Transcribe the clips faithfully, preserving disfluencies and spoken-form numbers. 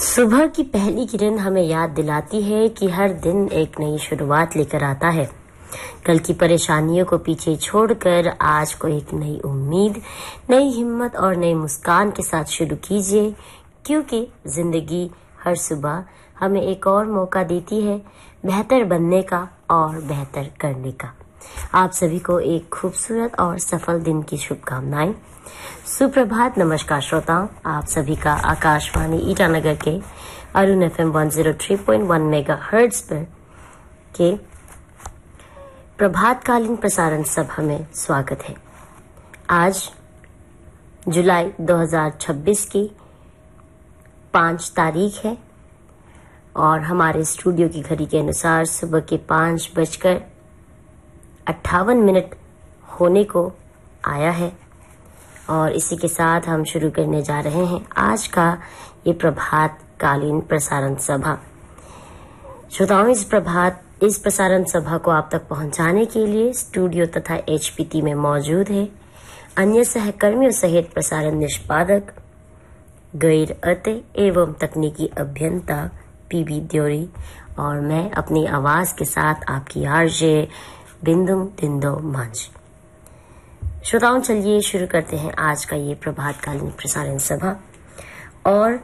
सुबह की पहली किरण हमें याद दिलाती है कि हर दिन एक नई शुरुआत लेकर आता है। कल की परेशानियों को पीछे छोड़कर आज को एक नई उम्मीद, नई हिम्मत और नई मुस्कान के साथ शुरू कीजिए, क्योंकि जिंदगी हर सुबह हमें एक और मौका देती है बेहतर बनने का और बेहतर करने का। आप सभी को एक खूबसूरत और सफल दिन की शुभकामनाएं। सुप्रभात, नमस्कार श्रोताओं, आप सभी का आकाशवाणी ईटानगर के Arun F M one zero three point one mega hertz पर के प्रभातकालीन प्रसारण सभा में स्वागत है। आज जुलाई दो हज़ार छब्बीस की पाँच तारीख है और हमारे स्टूडियो की घड़ी के अनुसार सुबह के पाँच बजकर अट्ठावन मिनट होने को आया है और इसी के साथ हम शुरू करने जा रहे हैं आज का ये प्रभातकालीन प्रसारण सभा। श्रोताओं, इस प्रभात इस प्रसारण सभा को आप तक पहुंचाने के लिए स्टूडियो तथा एचपीटी में मौजूद है अन्य सहकर्मियों सहित प्रसारण निष्पादक गैर अते एवं तकनीकी अभियंता पीबी द्योरी और मैं अपनी आवाज के साथ आपकी आरजे बिंदु दिंदो मांझ। श्रोताओं, चलिए शुरू करते हैं आज का ये प्रभातकालीन प्रसारण सभा। और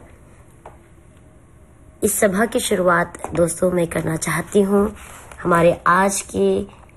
इस सभा की शुरुआत दोस्तों मैं करना चाहती हूँ हमारे आज के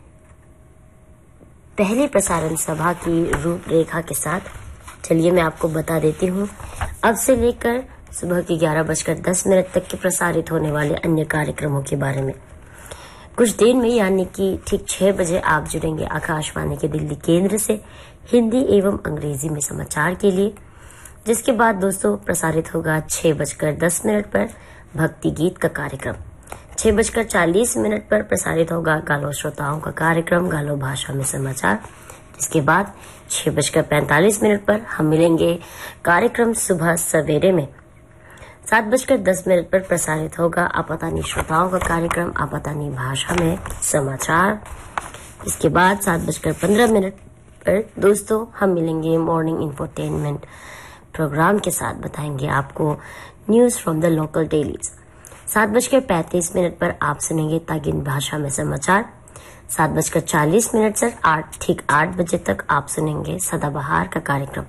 पहले प्रसारण सभा की रूपरेखा के साथ। चलिए मैं आपको बता देती हूँ अब से लेकर सुबह के ग्यारह बजकर दस मिनट तक के प्रसारित होने वाले अन्य कार्यक्रमों के बारे में। कुछ देर में यानी कि ठीक छह बजे आप जुड़ेंगे आकाशवाणी के दिल्ली केंद्र से हिंदी एवं अंग्रेजी में समाचार के लिए, जिसके बाद दोस्तों प्रसारित होगा छह बजकर दस मिनट पर भक्ति गीत का कार्यक्रम। छह बजकर चालीस मिनट पर प्रसारित होगा गालो श्रोताओं का कार्यक्रम गालो भाषा में समाचार, जिसके बाद छह बजकर पैंतालीस मिनट पर हम मिलेंगे कार्यक्रम सुबह सवेरे में। सात बजकर दस मिनट पर प्रसारित होगा आपातानी श्रोताओं का कार्यक्रम आपातानी भाषा में समाचार। इसके बाद सात बजकर पंद्रह मिनट पर दोस्तों हम मिलेंगे मॉर्निंग इंफोटेनमेंट प्रोग्राम के साथ, बताएंगे आपको news from the local dailies. सात बजकर पैंतीस मिनट पर आप सुनेंगे तागिन भाषा में समाचार। सात बजकर चालीस मिनट से आठ ठीक आठ बजे तक आप सुनेंगे सदाबहार का कार्यक्रम।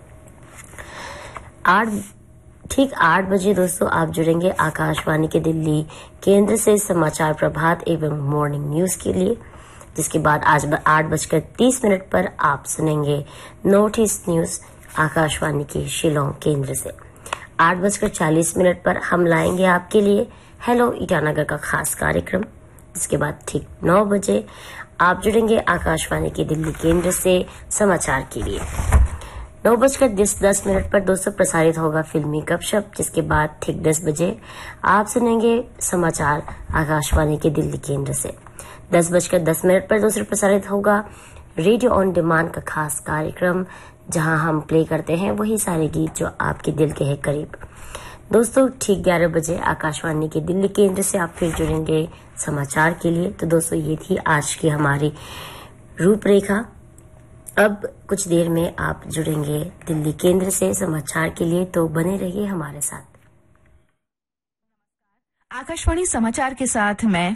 आठ ठीक आठ बजे दोस्तों आप जुड़ेंगे आकाशवाणी के दिल्ली केंद्र से समाचार प्रभात एवं मॉर्निंग न्यूज के लिए, जिसके बाद आज आठ बजकर तीस मिनट पर आप सुनेंगे नॉर्थ ईस्ट न्यूज आकाशवाणी के शिलोंग केंद्र से। आठ बजकर चालीस मिनट पर हम लाएंगे आपके लिए हेलो ईटानगर का खास कार्यक्रम, जिसके बाद ठीक नौ बजे आप जुड़ेंगे आकाशवाणी के दिल्ली केंद्र से समाचार के लिए। नौ बजकर दस दस मिनट पर दोस्तों प्रसारित होगा फिल्मी गपशप, जिसके बाद ठीक दस बजे आप सुनेंगे समाचार आकाशवाणी के दिल्ली केंद्र से। दस बजकर दस मिनट पर दोस्तों प्रसारित होगा रेडियो ऑन डिमांड का खास कार्यक्रम, जहां हम प्ले करते हैं वही सारे गीत जो आपके दिल के हैं करीब। दोस्तों ठीक ग्यारह बजे आकाशवाणी के दिल्ली केंद्र से आप फिर जुड़ेंगे समाचार के लिए। तो दोस्तों ये थी आज की हमारी रूपरेखा। अब कुछ देर में आप जुड़ेंगे दिल्ली केंद्र से समाचार के लिए, तो बने रहिए हमारे साथ। आकाशवाणी समाचार के साथ मैं